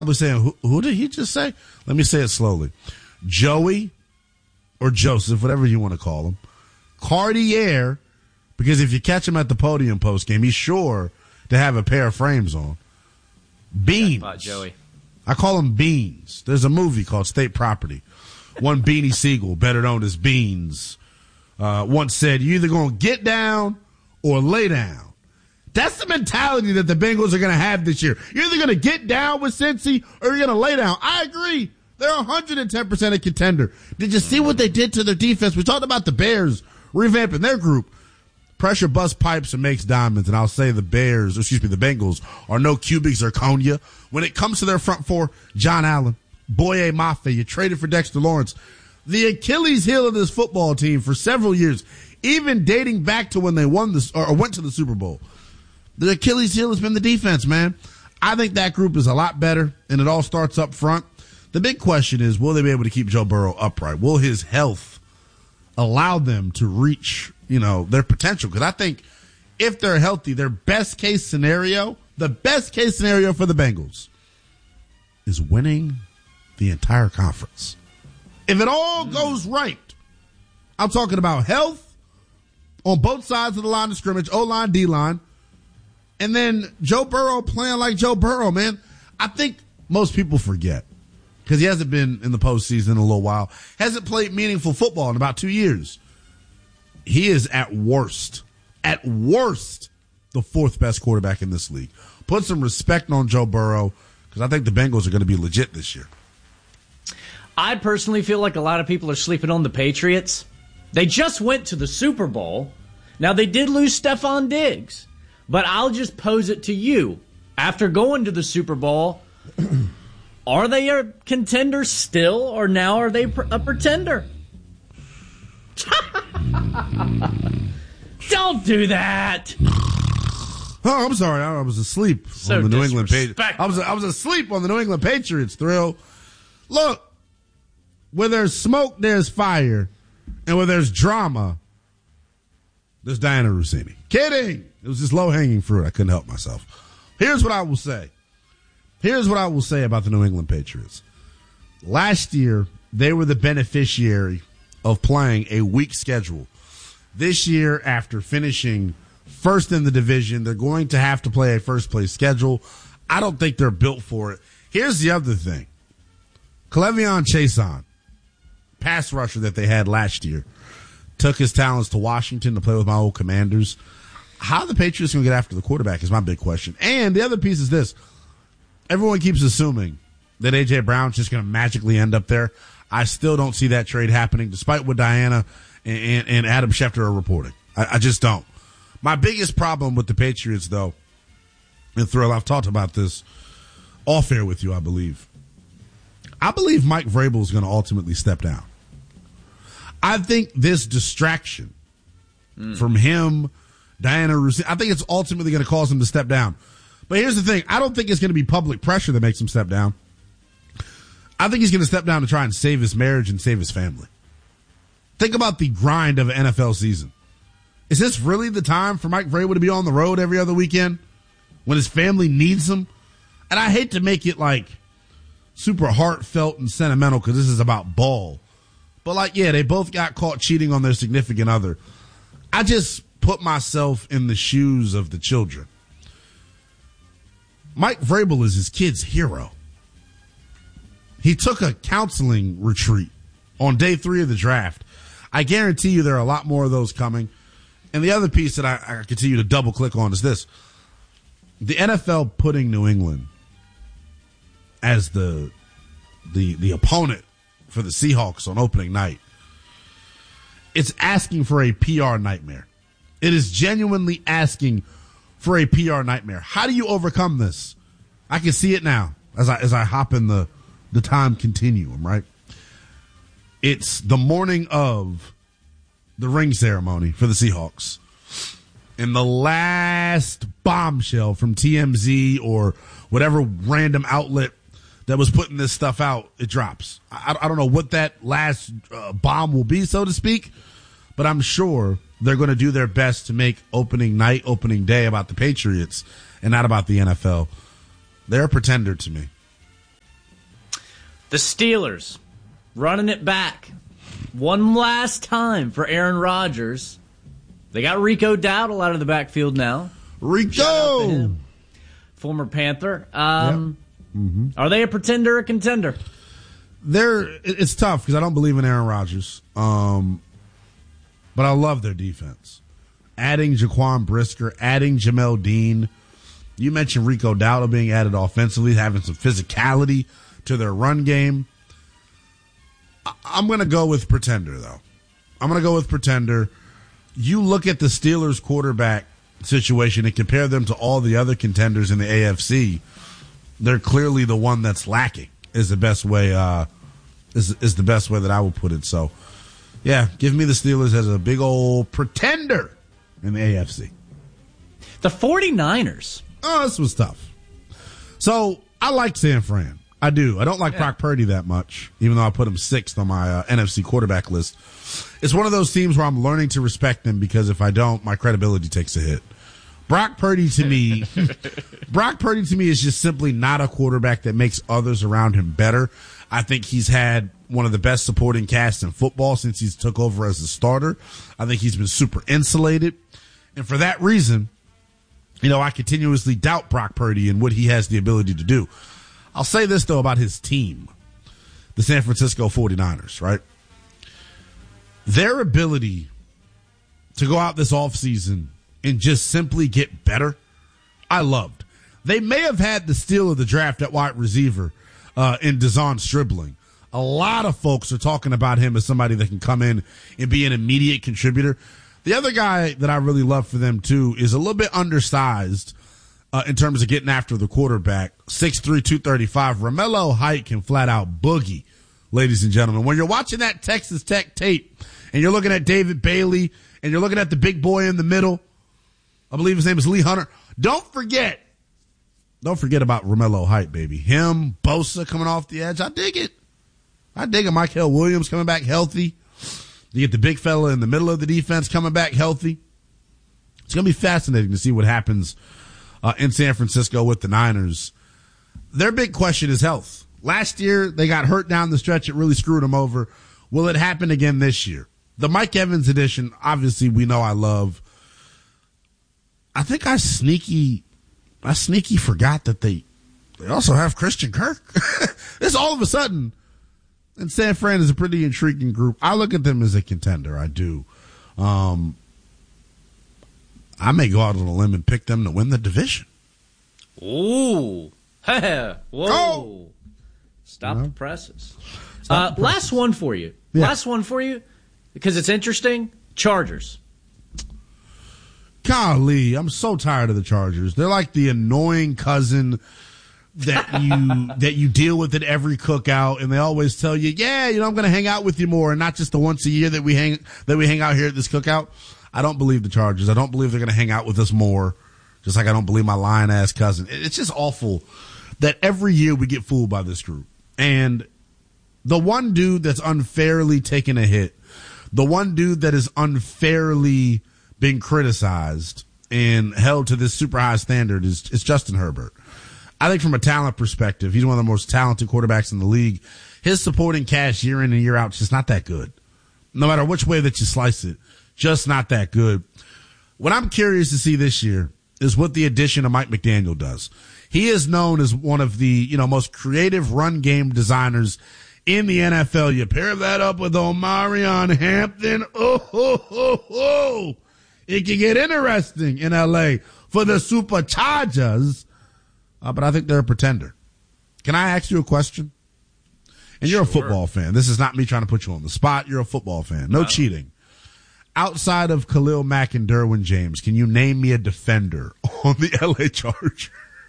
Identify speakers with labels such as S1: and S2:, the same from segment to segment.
S1: was saying, who did he just say? Let me say it slowly. Joey or Joseph, whatever you want to call him. Cartier, because if you catch him at the podium post game, he's sure to have a pair of frames on. Beans.
S2: Jackpot, Joey.
S1: I call him Beans. There's a movie called State Property. One Beanie Siegel, better known as Beans, once said, "You either going to get down or lay down." That's the mentality that the Bengals are going to have this year. You're either going to get down with Cincy or you're going to lay down. I agree. They're 110% a contender. Did you see what they did to their defense? We talked about the Bears revamping their group. Pressure busts pipes and makes diamonds. And I'll say the Bengals are no cubic zirconia. When it comes to their front four, John Allen, Boye Mafe, you traded for Dexter Lawrence. The Achilles heel of this football team for several years, even dating back to when they won this or went to the Super Bowl. The Achilles heel has been the defense, man. I think that group is a lot better, and it all starts up front. The big question is, will they be able to keep Joe Burrow upright? Will his health allow them to reach, their potential? Because I think if they're healthy, the best case scenario for the Bengals is winning the entire conference. If it all goes right, I'm talking about health on both sides of the line of scrimmage, O-line, D-line, and then Joe Burrow playing like Joe Burrow, man. I think most people forget because he hasn't been in the postseason in a little while. Hasn't played meaningful football in about 2 years. He is at worst, the fourth best quarterback in this league. Put some respect on Joe Burrow because I think the Bengals are going to be legit this year.
S2: I personally feel like a lot of people are sleeping on the Patriots. They just went to the Super Bowl. Now, they did lose Stephon Diggs. But I'll just pose it to you. After going to the Super Bowl, are they a contender still, or now are they a pretender? Don't do that.
S1: Oh, I'm sorry. I was asleep on the New England Patriots. I was asleep on the New England Patriots thrill. Look, where there's smoke, there's fire. And where there's drama, there's Diana Rossini. Kidding. It was just low-hanging fruit. I couldn't help myself. Here's what I will say. About the New England Patriots. Last year, they were the beneficiary of playing a weak schedule. This year, after finishing first in the division, they're going to have to play a first-place schedule. I don't think they're built for it. Here's the other thing. Clevion Chason, pass rusher that they had last year, took his talents to Washington to play with my old Commanders. How are the Patriots going to get after the quarterback is my big question. And the other piece is this. Everyone keeps assuming that A.J. Brown's just going to magically end up there. I still don't see that trade happening, despite what Diana and Adam Schefter are reporting. I just don't. My biggest problem with the Patriots, though, and Thrill, I've talked about this off air with you, I believe. I believe Mike Vrabel is going to ultimately step down. I think this distraction from him, Diana Rousseau, I think it's ultimately going to cause him to step down. But here's the thing. I don't think it's going to be public pressure that makes him step down. I think he's going to step down to try and save his marriage and save his family. Think about the grind of an NFL season. Is this really the time for Mike Vrabel to be on the road every other weekend when his family needs him? And I hate to make it like super heartfelt and sentimental because this is about ball. But they both got caught cheating on their significant other. I just put myself in the shoes of the children. Mike Vrabel is his kid's hero. He took a counseling retreat on day 3 of the draft. I guarantee you there are a lot more of those coming. And the other piece that I continue to double click on is this. The NFL putting New England as the opponent for the Seahawks on opening night. It's asking for a PR nightmare. It is genuinely asking for a PR nightmare. How do you overcome this? I can see it now as I hop in the time continuum, right? It's the morning of the ring ceremony for the Seahawks. And the last bombshell from TMZ or whatever random outlet that was putting this stuff out, it drops. I don't know what that last bomb will be, so to speak, but I'm sure they're going to do their best to make opening night, opening day about the Patriots and not about the NFL. They're a pretender to me.
S2: The Steelers running it back one last time for Aaron Rodgers. They got Rico Dowdle out of the backfield now.
S1: Rico!
S2: Former Panther. Are they a pretender or a contender?
S1: It's tough because I don't believe in Aaron Rodgers. But I love their defense. Adding Jaquan Brisker, adding Jamel Dean. You mentioned Rico Dowdle being added offensively, having some physicality to their run game. I'm going to go with pretender, though. I'm going to go with pretender. You look at the Steelers quarterback situation and compare them to all the other contenders in the AFC. They're clearly the one that's lacking. Is the best way. Is the best way that I would put it. So, yeah, give me the Steelers as a big old pretender in the AFC.
S2: The 49ers.
S1: Oh, this was tough. So I like San Fran. I do. I don't like Brock Purdy that much, even though I put him 6th on my NFC quarterback list. It's one of those teams where I'm learning to respect them because if I don't, my credibility takes a hit. Brock Purdy to me is just simply not a quarterback that makes others around him better. I think he's had one of the best supporting casts in football since he's took over as a starter. I think he's been super insulated. And for that reason, I continuously doubt Brock Purdy and what he has the ability to do. I'll say this, though, about his team, the San Francisco 49ers, right? Their ability to go out this offseason and just simply get better, I loved. They may have had the steal of the draft at wide receiver in Dazon Stribling. A lot of folks are talking about him as somebody that can come in and be an immediate contributor. The other guy that I really love for them, too, is a little bit undersized in terms of getting after the quarterback. 6'3", 235. Romello Height can flat out boogie, ladies and gentlemen. When you're watching that Texas Tech tape and you're looking at David Bailey and you're looking at the big boy in the middle, I believe his name is Lee Hunter. Don't forget about Romello Height, baby. Him, Bosa coming off the edge. I dig it. Mykel Williams coming back healthy. You get the big fella in the middle of the defense coming back healthy. It's going to be fascinating to see what happens in San Francisco with the Niners. Their big question is health. Last year, they got hurt down the stretch. It really screwed them over. Will it happen again this year? The Mike Evans edition, obviously, we know I love. I think I sneaky forgot that they also have Christian Kirk. This all of a sudden. And San Fran is a pretty intriguing group. I look at them as a contender. I do. I may go out on a limb and pick them to win the division.
S2: Ooh. Whoa.
S1: Oh.
S2: Stop the presses. Last one for you. Yeah. Last one for you, because it's interesting. Chargers.
S1: Golly, I'm so tired of the Chargers. They're like the annoying cousin that you deal with at every cookout, and they always tell you, I'm going to hang out with you more, and not just the once a year that we hang out here at this cookout. I don't believe the Chargers. I don't believe they're going to hang out with us more, just like I don't believe my lion-ass cousin. It's just awful that every year we get fooled by this group. And the one dude that's unfairly taken a hit, the one dude that is unfairly being criticized and held to this super high standard is Justin Herbert. I think from a talent perspective, he's one of the most talented quarterbacks in the league. His supporting cast year in and year out is just not that good. No matter which way that you slice it, just not that good. What I'm curious to see this year is what the addition of Mike McDaniel does. He is known as one of the most creative run game designers in the NFL. You pair that up with Omarion Hampton. It can get interesting in L.A. for the Superchargers. But I think they're a pretender. Can I ask you a question? And you're a football fan. This is not me trying to put you on the spot. You're a football fan. No cheating. Outside of Khalil Mack and Derwin James, can you name me a defender on the LA Chargers?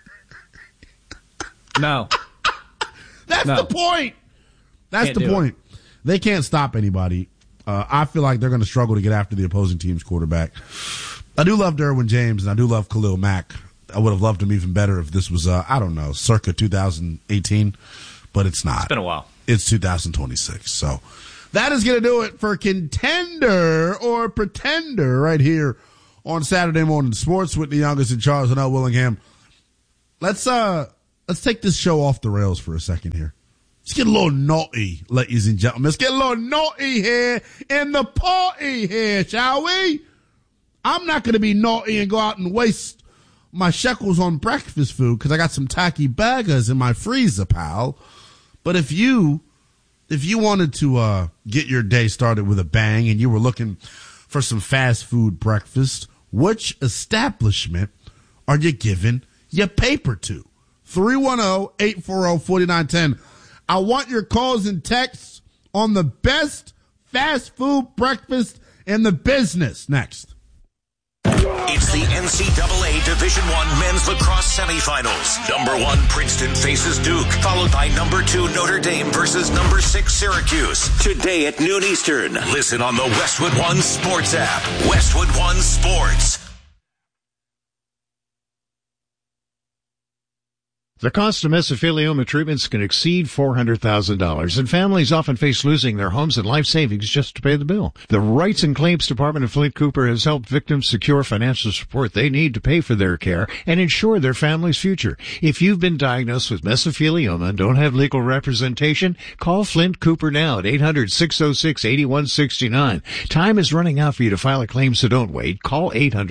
S2: No.
S1: That's the point. That's the point. They can't stop anybody. I feel like they're going to struggle to get after the opposing team's quarterback. I do love Derwin James, and I do love Khalil Mack. I would have loved him even better if this was, circa 2018, but it's not.
S2: It's been a while.
S1: It's 2026. So that is going to do it for Contender or Pretender right here on Saturday Morning Sports with the youngest and Charles and L. Willingham. Let's take this show off the rails for a second here. Let's get a little naughty, ladies and gentlemen. Let's get a little naughty here in the party here, shall we? I'm not going to be naughty and go out and waste my shekels on breakfast food because I got some tacky burgers in my freezer, pal. But if you wanted to get your day started with a bang and you were looking for some fast food breakfast, which establishment are you giving your paper to? 310-840-4910. I want your calls and texts on the best fast food breakfast in the business. Next.
S3: It's the NCAA Division I men's lacrosse semifinals. Number 1 Princeton faces Duke, followed by number 2 Notre Dame versus number 6 Syracuse. Today at noon Eastern. Listen on the Westwood One Sports app. Westwood One Sports.
S4: The cost of mesothelioma treatments can exceed $400,000, and families often face losing their homes and life savings just to pay the bill. The Rights and Claims Department of Flint Cooper has helped victims secure financial support they need to pay for their care and ensure their family's future. If you've been diagnosed with mesothelioma and don't have legal representation, call Flint Cooper now at 800-606-8169. Time is running out for you to file a claim, so don't wait. Call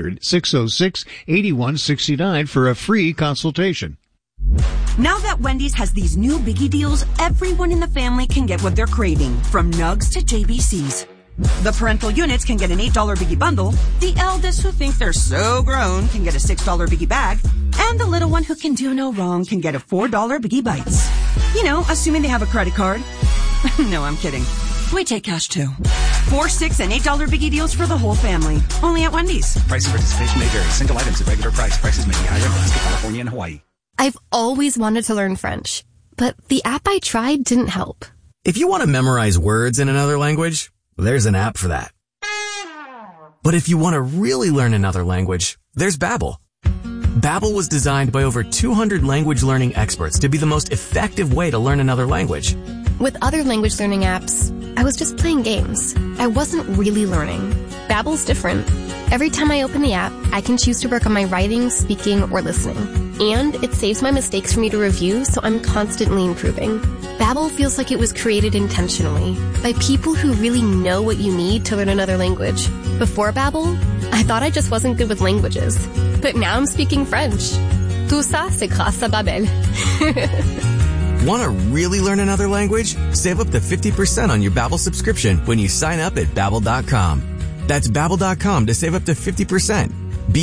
S4: 800-606-8169 for a free consultation.
S5: Now that Wendy's has these new biggie deals, everyone in the family can get what they're craving, from nugs to JBCs. The parental units can get an $8 biggie bundle, the eldest who think they're so grown can get a $6 biggie bag, and the little one who can do no wrong can get a $4 biggie bites. You know, assuming they have a credit card. No, I'm kidding. We take cash too. 4, 6, and $8 biggie deals for the whole family. Only at Wendy's.
S6: Price and participation may vary. Single items at regular price. Prices may be higher in Alaska, California, and Hawaii.
S7: I've always wanted to learn French, but the app I tried didn't help.
S8: If you want to memorize words in another language, there's an app for that. But if you want to really learn another language, there's Babbel. Babbel was designed by over 200 language learning experts to be the most effective way to learn another language.
S7: With other language learning apps, I was just playing games. I wasn't really learning. Babbel's different. Every time I open the app, I can choose to work on my writing, speaking, or listening. And it saves my mistakes for me to review, so I'm constantly improving. Babbel feels like it was created intentionally by people who really know what you need to learn another language. Before Babbel, I thought I just wasn't good with languages. But now I'm speaking French. Tout ça, c'est grâce à Babbel.
S8: Want to really learn another language? Save up to 50% on your Babbel subscription when you sign up at Babbel.com. That's Babbel.com to save up to 50%.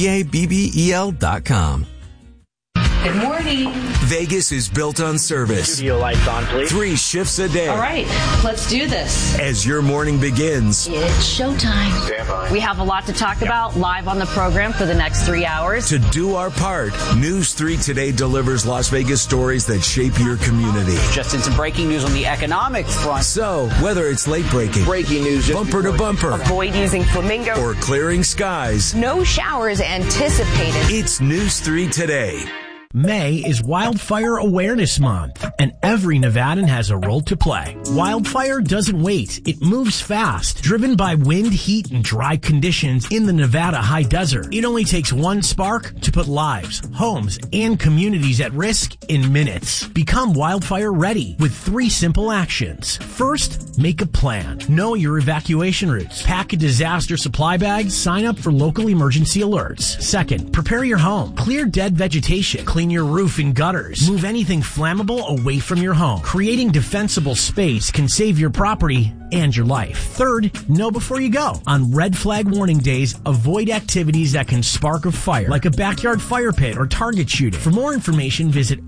S8: Babbel.com.
S9: Good morning.
S3: Vegas is built on service.
S10: Studio lights on, please.
S3: 3 shifts a day.
S9: All right, let's do this.
S3: As your morning begins.
S9: It's showtime.
S10: Stand by.
S9: We have a lot to talk about live on the program for the next 3 hours.
S3: To do our part, News 3 Today delivers Las Vegas stories that shape your community.
S10: Just in some breaking news on the economic front.
S3: So, whether it's late breaking,
S10: news,
S3: bumper to bumper,
S9: Avoid using flamingo,
S3: or clearing skies,
S9: no showers anticipated.
S3: it's News 3 Today.
S11: May is Wildfire Awareness Month, and every Nevadan has a role to play. Wildfire doesn't wait. It moves fast. Driven by wind, heat, and dry conditions in the Nevada high desert, it only takes one spark to put lives, homes, and communities at risk in minutes. Become wildfire ready with 3 simple actions. First, make a plan. Know your evacuation routes. Pack a disaster supply bag. Sign up for local emergency alerts. Second, prepare your home. Clear dead vegetation. Clean your roof and gutters. Move anything flammable away from your home. Creating defensible space can save your property and your life. Third, know before you go. On red flag warning days, avoid activities that can spark a fire, like a backyard fire pit or target shooting. For more information, visit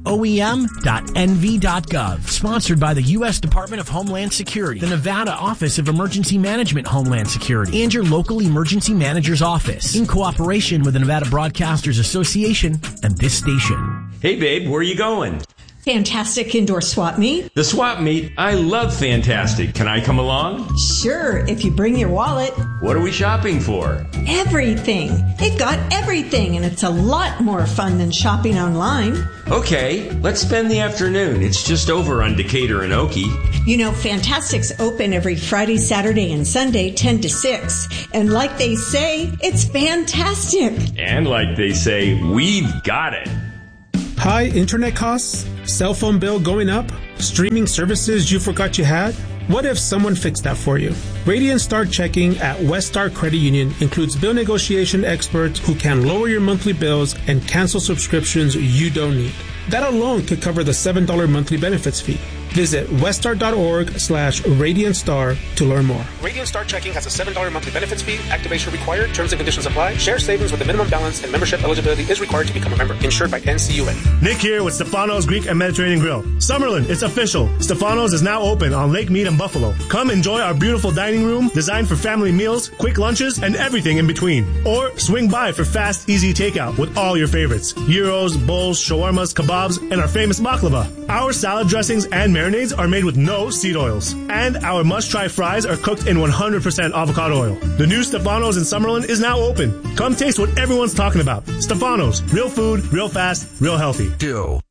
S11: oem.nv.gov. Sponsored by the U.S. Department of Homeland Security, the Nevada Office of Emergency Management Homeland Security, and your local emergency manager's office, in cooperation with the Nevada Broadcasters Association and this station.
S12: Hey, babe, where are you going?
S13: Fantastic Indoor Swap Meet.
S12: The swap meet? I love Fantastic. Can I come along?
S13: Sure, if you bring your wallet.
S12: What are we shopping for?
S13: Everything. They've got everything, and it's a lot more fun than shopping online.
S12: Okay, let's spend the afternoon. It's just over on Decatur and Okie.
S13: You know, Fantastic's open every Friday, Saturday, and Sunday, 10 to 6. And like they say, it's fantastic.
S12: And like they say, we've got it.
S14: High internet costs? Cell phone bill going up? Streaming services you forgot you had? What if someone fixed that for you? Radiant Star Checking at Westar Credit Union includes bill negotiation experts who can lower your monthly bills and cancel subscriptions you don't need. That alone could cover the $7 monthly benefits fee. Visit westar.org/RadiantStar to learn more.
S15: Radiant Star Checking has a $7 monthly benefits fee. Activation required. Terms and conditions apply. Share savings with a minimum balance and membership eligibility is required to become a member. Insured by NCUA.
S16: Nick here with Stefano's Greek and Mediterranean Grill. Summerlin, it's official. Stefano's is now open on Lake Mead and Buffalo. Come enjoy our beautiful dining room designed for family meals, quick lunches, and everything in between. Or swing by for fast, easy takeout with all your favorites. Gyros, bowls, shawarmas, kebabs, and our famous baklava. Our salad dressings and marinades are made with no seed oils. And our must-try fries are cooked in 100% avocado oil. The new Stefano's in Summerlin is now open. Come taste what everyone's talking about. Stefano's. Real food, real fast, real healthy.